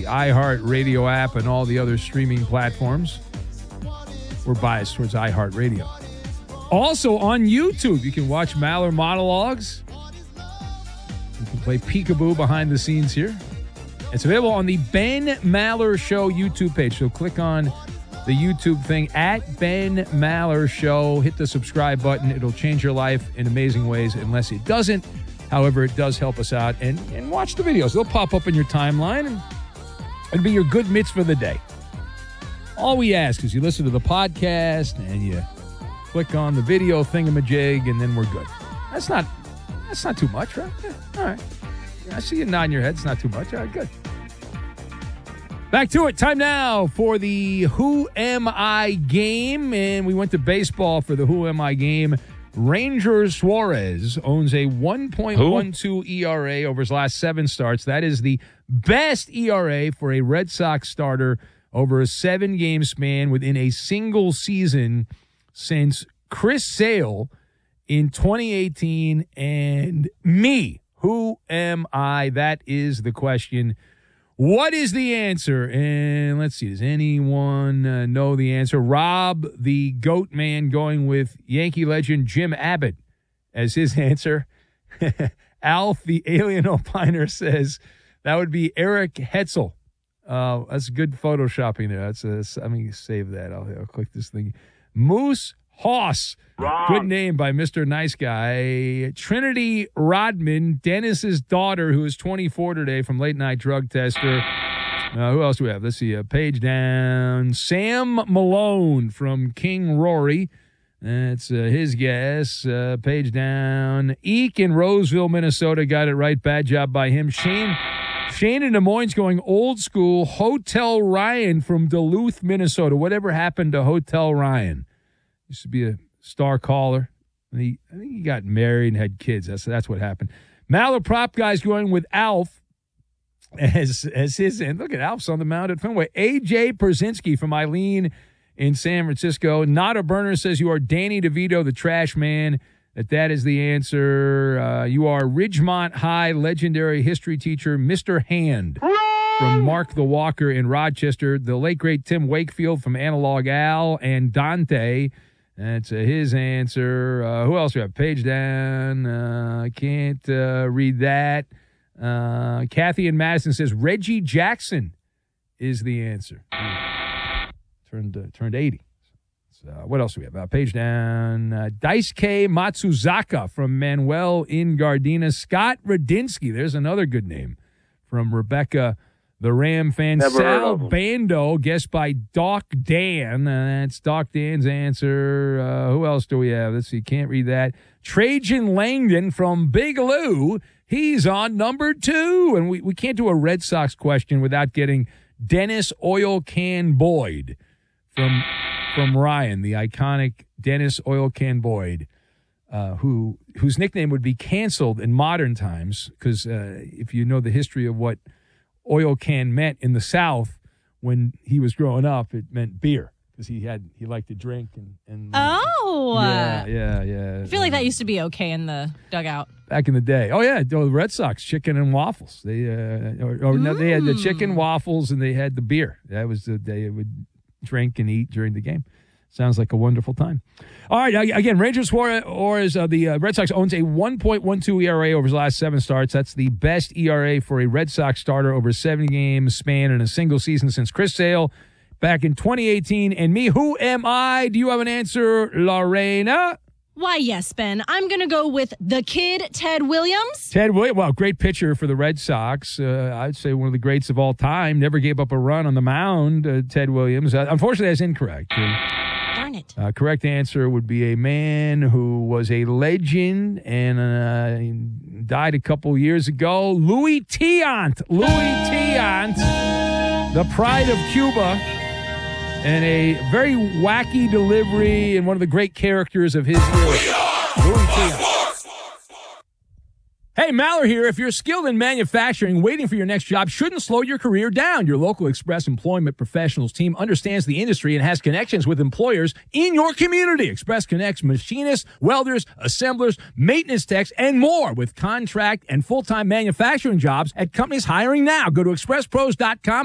iHeartRadio app and all the other streaming platforms. We're biased towards iHeartRadio. Also on YouTube, you can watch Maller Monologues. You can play peekaboo behind the scenes here. It's available on the Ben Maller Show YouTube page. So click on the YouTube thing at Ben Maller Show. Hit the subscribe button. It'll change your life in amazing ways unless it doesn't. However, it does help us out. And watch the videos. They'll pop up in your timeline and it'll be your good mitzvah of the day. All we ask is you listen to the podcast and you click on the video thingamajig and then we're good. That's not too much, right? Yeah. All right. I see you nodding your head. It's not too much. All right, good. Back to it. Time now for the Who Am I game. And we went to baseball for the Who Am I game. Ranger Suarez owns a 1.12 ERA over his last 7 starts. That is the best ERA for a Red Sox starter over a 7-game span within a single season since Chris Sale in 2018 and me. Who am I? That is the question. What is the answer? And let's see. Does anyone know the answer? Rob, the GOAT man, going with Yankee legend Jim Abbott as his answer. Alf, the alien opiner, says that would be Eric Hetzel. That's good photoshopping there. Let me save that. I'll click this thing. Moose Hoss. Wrong. Good name by Mr. Nice Guy. Trinity Rodman, Dennis's daughter, who is 24 today from Late Night Drug Tester. Who else do we have? Let's see. Page down. Sam Malone from King Rory. That's his guess. Page down. Eek in Roseville, Minnesota. Got it right. Bad job by him. Shane in Des Moines going old school. Hotel Ryan from Duluth, Minnesota. Whatever happened to Hotel Ryan? Used to be a star caller. I think he got married and had kids. That's what happened. Maller Prop Guy's going with Alf as his. And look at Alf's on the mound at Fenway. A.J. Perzinski from Eileen in San Francisco. Not a Burner says you are Danny DeVito, the trash man. That is the answer. You are Ridgemont High legendary history teacher, Mr. Hand. From Mark the Walker in Rochester. The late, great Tim Wakefield from Analog Al and Dante. That's his answer. Who else do we have? Page down. I can't read that. Kathy in Madison says Reggie Jackson is the answer. Turned 80. So what else do we have? Page down. Daisuke Matsuzaka from Manuel in Gardena. Scott Radinsky. There's another good name from Rebecca, the Ram fan. Never Sal Bando, guessed by Doc Dan. That's Doc Dan's answer. Who else do we have? Let's see. Can't read that. Trajan Langdon from Big Lou. He's on number 2. And we can't do a Red Sox question without getting Dennis Oil Can Boyd from Ryan, the iconic Dennis Oil Can Boyd, whose nickname would be canceled in modern times because if you know the history of what oil can meant in the South when he was growing up, it meant beer because he liked to drink and yeah. I feel like that used to be okay in the dugout back in the day. Oh yeah, the Red Sox chicken and waffles. They they had the chicken waffles and they had the beer. That was the day it would drink and eat during the game. Sounds like a wonderful time. All right, again, Ranger Suarez, the Red Sox owns a 1.12 ERA over his last 7 starts. That's the best ERA for a Red Sox starter over a 7-game span in a single season since Chris Sale back in 2018. And me, who am I? Do you have an answer, Lorena? Why, yes, Ben. I'm going to go with the kid, Ted Williams. Ted Williams, well, great pitcher for the Red Sox. I'd say one of the greats of all time. Never gave up a run on the mound, Ted Williams. Unfortunately, that's incorrect. Darn it. Correct answer would be a man who was a legend and died a couple years ago. Louis Tiant. The pride of Cuba. And a very wacky delivery and one of the great characters of his era. Hey, Maller here. If you're skilled in manufacturing, waiting for your next job shouldn't slow your career down. Your local Express Employment Professionals team understands the industry and has connections with employers in your community. Express connects machinists, welders, assemblers, maintenance techs, and more with contract and full-time manufacturing jobs at companies hiring now. Go to expresspros.com.